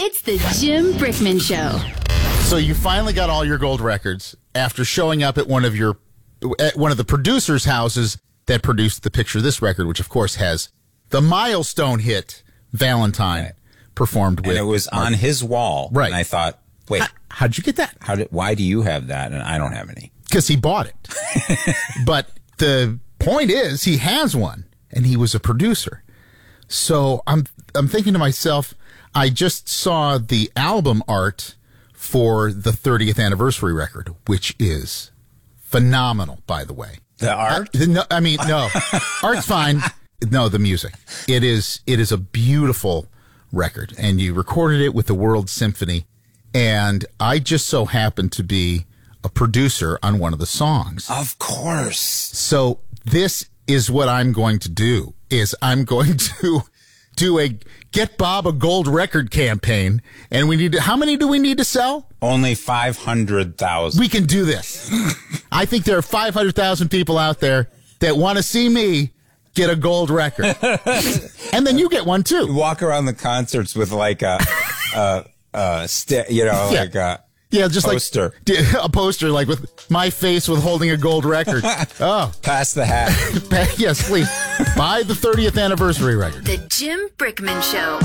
It's the Jim Brickman Show. So you finally got all your gold records after showing up at one of the producers' houses that produced the Picture This record, which of course has the milestone hit Valentine performed with. And it was on his wall. Right. And I thought, wait. How'd you get that? Why do you have that and I don't have any? Because he bought it. But the point is, he has one, and he was a producer. So I'm thinking to myself, I just saw the album art for the 30th anniversary record, which is phenomenal, by the way. The art? No. Art's fine. No, the music. It is a beautiful record, and you recorded it with the World Symphony, and I just so happened to be a producer on one of the songs. Of course. So this is what I'm going to do, is I'm going to do a Get Bob a Gold Record campaign, and how many do we need to sell? Only 500,000. We can do this. I think there are 500,000 people out there that want to see me get a gold record. And then you get one too. You walk around the concerts with like a just poster. Like a poster, like with my face with holding a gold record. Oh, pass the hat. Yes, please. Buy the 30th anniversary record. The Jim Brickman Show.